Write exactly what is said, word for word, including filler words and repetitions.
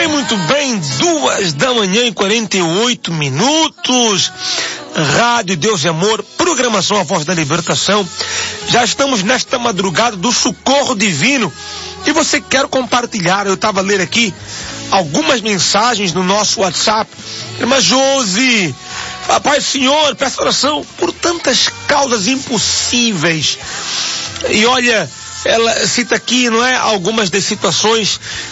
muito bem, duas da manhã e quarenta e oito minutos. Rádio Deus e Amor, programação A Voz da Libertação. Já estamos nesta madrugada do socorro divino. E você quer compartilhar? Eu estava a ler aqui algumas mensagens no nosso WhatsApp. Irmã Josi, Pai Senhor, peço oração por tantas causas impossíveis. E olha, ela cita aqui, não é, algumas das situações